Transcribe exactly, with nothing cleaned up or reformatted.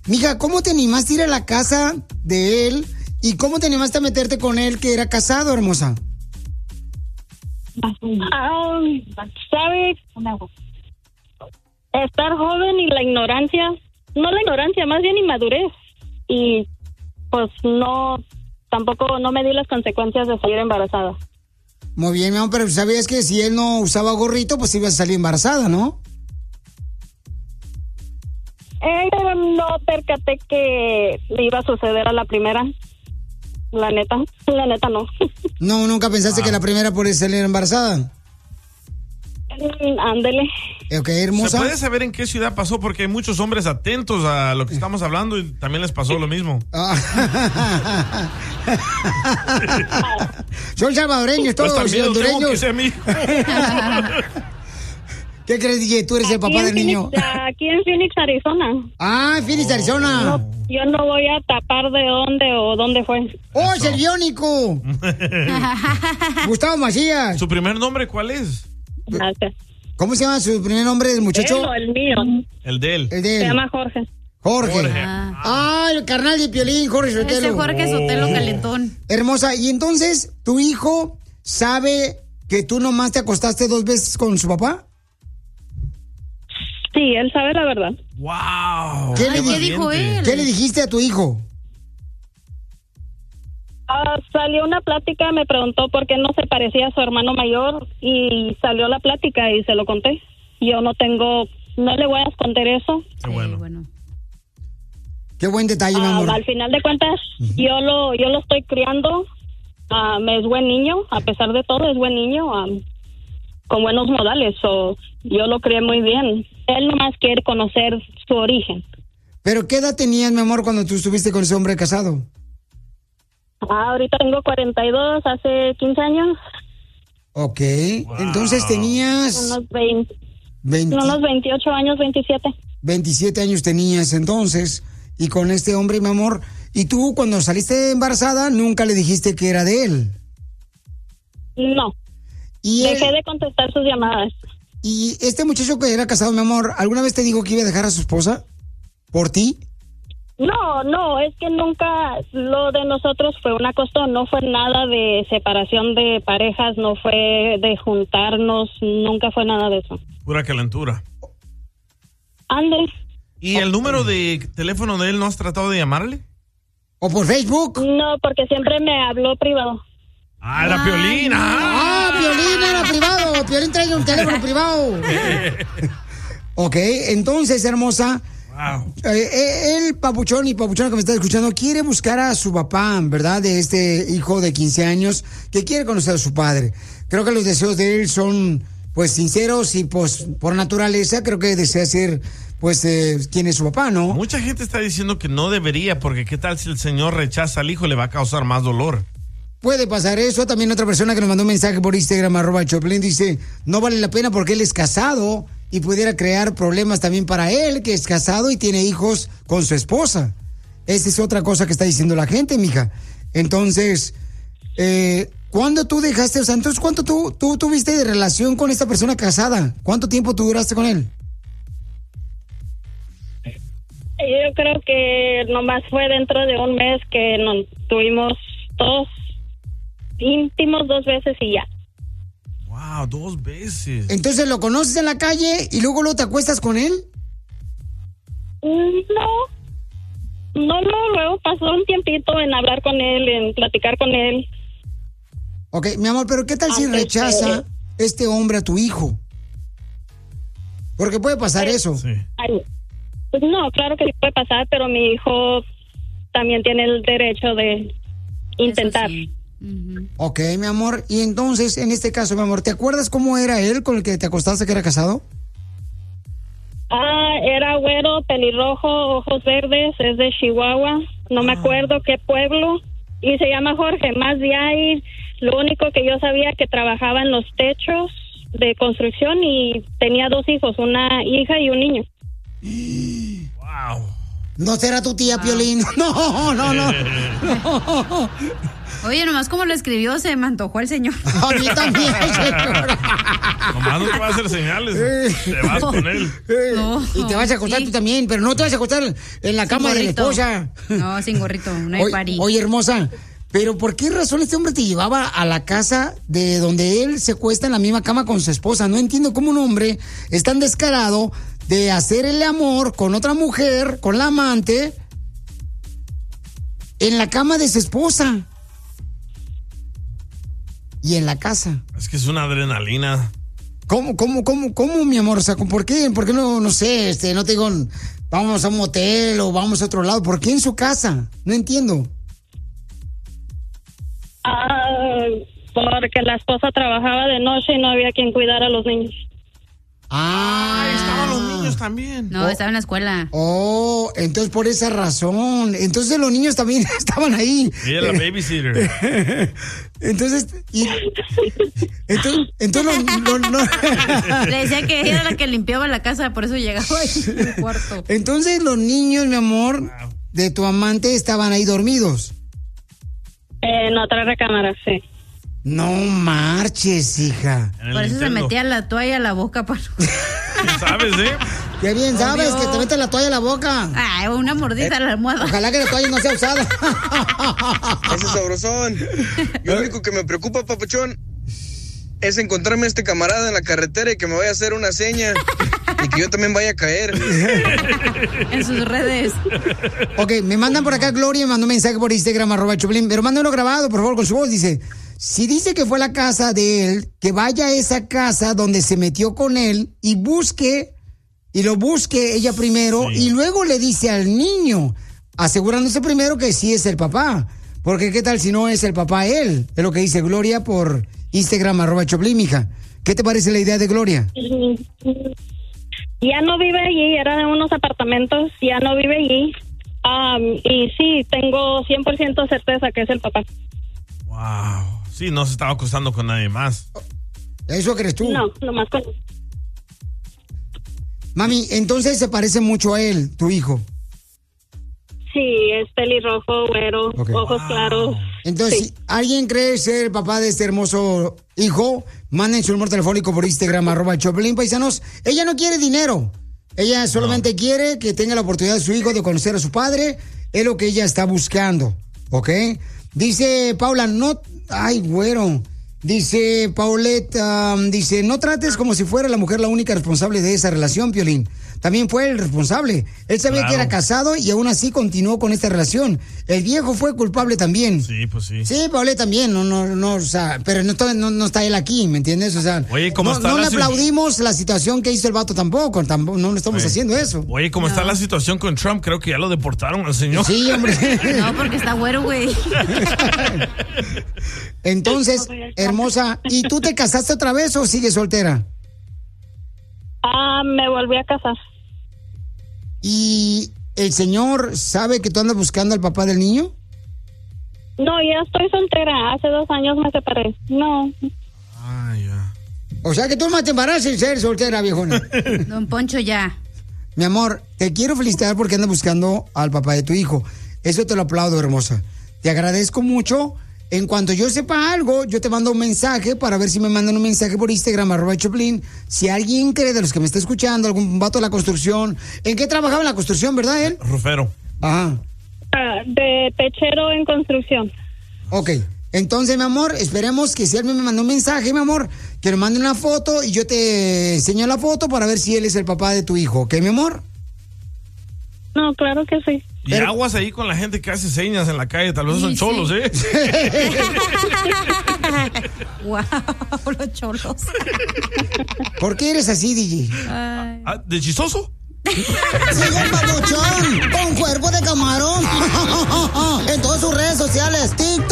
Mija, ¿cómo te animaste a ir a la casa de él? ¿Y cómo te animaste a meterte con él que era casado, hermosa? Um, ¿Sabes? Estar joven y la ignorancia, no la ignorancia, más bien inmadurez. Y pues no, tampoco no me di las consecuencias de salir embarazada. Muy bien, mi amor, pero sabías que si él no usaba gorrito, pues ibas a salir embarazada, ¿no? Eh, no percaté que le iba a suceder a la primera. La neta, la neta no. No, nunca pensaste wow. que la primera podía salir embarazada. Ándele. Ok, hermosa. ¿Se puede saber en qué ciudad pasó? Porque hay muchos hombres atentos a lo que estamos hablando y también les pasó lo mismo. Son salvadoreños todos, pues y hondureños. Que sea mi... ¿Qué crees, D J? ¿Tú eres aquí el papá del Phoenix, niño? Aquí en Phoenix, Arizona. Ah, en Phoenix, Arizona. No, yo no voy a tapar de dónde o dónde fue. ¡Oh, es el biónico! Gustavo Macías. ¿Su primer nombre cuál es? Gracias. ¿Cómo se llama su primer nombre del muchacho? Él o el mío. El de él. El de él. Se llama Jorge. Jorge. Jorge. Ah. ah, el carnal de Piolín, Jorge Sotelo. Ese Jorge Sotelo calentón. Hermosa, y entonces, ¿tu hijo sabe que tú nomás te acostaste dos veces con su papá? Sí, él sabe la verdad. ¡Wow! ¿Qué, Ay, le, ¿qué dijo él? ¿Qué le dijiste a tu hijo? Uh, salió una plática, me preguntó por qué no se parecía a su hermano mayor y salió la plática y se lo conté. Yo no tengo, no le voy a esconder eso. Qué bueno. Sí, bueno. Qué buen detalle, mi amor. Uh, al final de cuentas, uh-huh. yo lo yo lo estoy criando. Uh, es buen niño, a pesar de todo, es buen niño, um, con buenos modales. So, yo lo crié muy bien. Él nomás quiere conocer su origen. ¿Pero qué edad tenías, mi amor, cuando tú estuviste con ese hombre casado? Ah, ahorita tengo cuarenta y dos, hace quince años. Ok, wow. Entonces tenías... Unos, veinte, veinte, unos veintiocho años, veintisiete. veintisiete años tenías entonces, y con este hombre, mi amor. ¿Y tú, cuando saliste embarazada, nunca le dijiste que era de él? No. ¿Y Dejé él... de contestar sus llamadas. ¿Y este muchacho que era casado, mi amor, alguna vez te dijo que iba a dejar a su esposa por ti? No, no, es que nunca, lo de nosotros fue una costón, no fue nada de separación de parejas, no fue de juntarnos, nunca fue nada de eso. Pura calentura. Ande. ¿Y el número de teléfono de él no has tratado de llamarle? ¿O por Facebook? No, porque siempre me habló privado. Ah, era Piolín. Ah, Piolín era privado. Piolín trae un teléfono privado. Ok, entonces, hermosa... Wow. Eh, el papuchón y papuchona que me está escuchando quiere buscar a su papá, ¿verdad? De este hijo de quince años que quiere conocer a su padre. Creo que los deseos de él son, pues, sinceros y, pues, por naturaleza, creo que desea ser, pues, eh, quién es su papá, ¿no? Mucha gente está diciendo que no debería, porque qué tal si el señor rechaza al hijo, le va a causar más dolor. Puede pasar eso. También otra persona que nos mandó un mensaje por Instagram, arroba Choplin, dice, no vale la pena porque él es casado y pudiera crear problemas también para él, que es casado y tiene hijos con su esposa. Esa es otra cosa que está diciendo la gente, mija. Entonces, eh, ¿cuándo tú dejaste, o sea, entonces, ¿cuánto tú, tú tuviste de relación con esta persona casada? ¿Cuánto tiempo tú duraste con él? Yo creo que nomás fue dentro de un mes que nos tuvimos todos íntimos dos veces y ya. Wow, dos veces. Entonces, ¿lo conoces en la calle y luego luego te acuestas con él? No, no, no, luego pasó un tiempito en hablar con él, en platicar con él. Ok, mi amor, pero ¿qué tal si rechaza que... este hombre a tu hijo? Porque puede pasar eh, eso. Sí. Ay, pues no, claro que sí puede pasar, pero mi hijo también tiene el derecho de intentar. Sí. Uh-huh. Ok, mi amor, y entonces, en este caso, mi amor, ¿te acuerdas cómo era él con el que te acostaste que era casado? Ah, era güero, pelirrojo, ojos verdes, es de Chihuahua, no ah. me acuerdo qué pueblo, y se llama Jorge, más de ahí, lo único que yo sabía que trabajaba en los techos de construcción y tenía dos hijos, una hija y un niño. Wow. ¿No será tu tía, Piolín? No, no, no. no. Oye, nomás como lo escribió, se me antojó el señor. A mí también, señor. Nomás no te va a hacer señales. Te vas con él. No, y te vas a acostar sí. tú también, pero no te vas a acostar en la cama de la esposa. No, sin gorrito, no hay oye, party. Oye, hermosa, pero ¿por qué razón este hombre te llevaba a la casa de donde él se cuesta en la misma cama con su esposa? No entiendo cómo un hombre es tan descarado de hacer el amor con otra mujer, con la amante, en la cama de su esposa. Y en la casa. Es que es una adrenalina. ¿Cómo, cómo, cómo, cómo, mi amor? O sea, ¿por qué? ¿Por qué no, no sé, este, no te digo, vamos a un motel o vamos a otro lado? ¿Por qué en su casa? No entiendo. Ah, porque la esposa trabajaba de noche y no había quien cuidara a los niños. Ah, ahí estaban los niños también. No, oh, estaba en la escuela. Oh, entonces por esa razón. Entonces los niños también estaban ahí. Ella la babysitter. Entonces, y, entonces, entonces no, no, no. Le decía que ella era la que limpiaba la casa, por eso llegaba ahí en el cuarto. Entonces los niños, mi amor, de tu amante estaban ahí dormidos. En otra recámara, sí. No marches, hija. Por eso Nintendo. Se metía la toalla a la boca para... ¿Qué sabes, eh? Qué bien Obvio. Sabes que te metes la toalla a la boca. Ay, una mordida eh, a la almohada. Ojalá que la toalla no sea usada. Ese sabrosón. Yo lo único que me preocupa, papuchón, es encontrarme a este camarada en la carretera y que me vaya a hacer una seña y que yo también vaya a caer. En sus redes. Ok, me mandan por acá, Gloria me mandó un mensaje por Instagram, arroba Choplin, pero mándalo grabado, por favor, con su voz. Dice, si dice que fue a la casa de él, que vaya a esa casa donde se metió con él y busque, y lo busque ella primero, sí. Y luego le dice al niño, asegurándose primero que sí es el papá. Porque qué tal si no es el papá él. Es lo que dice Gloria por Instagram, arroba Choplin, mija. ¿Qué te parece la idea de Gloria? Ya no vive allí, era de unos apartamentos, ya no vive allí. Um, y sí, tengo cien por ciento certeza que es el papá. Wow. Sí, no se estaba acostando con nadie más. ¿Eso crees tú? No, nomás con... Mami, entonces se parece mucho a él, tu hijo. Sí, es pelirrojo, güero, okay. Ojos wow. claros. Entonces, sí. Si alguien cree ser el papá de este hermoso hijo, manden su número telefónico por Instagram, arroba Choplin, paisanos. Ella no quiere dinero. Ella solamente no. quiere que tenga la oportunidad de su hijo de conocer a su padre. Es lo que ella está buscando, ¿ok? Dice Paula, no... Ay, güero. Dice Paulette, um, dice, no trates como si fuera la mujer la única responsable de esa relación, Piolín. También fue el responsable. Él sabía claro. que era casado y aún así continuó con esta relación. El viejo fue culpable también. Sí, pues sí. Sí, Paulette también, no, no, no, o sea, pero no, no, no está él aquí, ¿me entiendes? O sea, Oye, ¿cómo no, está no la le aplaudimos si... la situación que hizo el vato tampoco, tampoco no estamos Oye. haciendo eso. Oye, ¿cómo no. está la situación con Trump? Creo que ya lo deportaron al señor. Sí, hombre. No, porque está güero, güey. Entonces, hermosa, ¿y tú te casaste otra vez o sigues soltera? Ah, me volví a casar. ¿Y el señor sabe que tú andas buscando al papá del niño? No, ya estoy soltera. Hace dos años me separé. No. Ah, ya. O sea que tú más te embarazas sin ser soltera, viejona. Don Poncho, ya. Mi amor, te quiero felicitar porque andas buscando al papá de tu hijo. Eso te lo aplaudo, hermosa. Te agradezco mucho. En cuanto yo sepa algo, yo te mando un mensaje para ver si me mandan un mensaje por Instagram, arroba Choplin. Si alguien cree de los que me está escuchando, algún vato de la construcción. ¿En qué trabajaba en la construcción, verdad, él? Rufero. Ajá. Ah, de techero en construcción. Ok. Entonces, mi amor, esperemos que si él me mandó un mensaje, mi amor, que me mande una foto y yo te enseño la foto para ver si él es el papá de tu hijo. ¿Ok, mi amor? No, claro que sí. Y Pero... aguas ahí con la gente que hace señas en la calle, tal vez sí, son cholos, sí. ¿eh? Wow, los cholos. ¿Por qué eres así, D J? ¿Ah, ¿De chistoso? Sigue el papuchón con cuerpo de camarón en todas sus redes sociales, TikTok,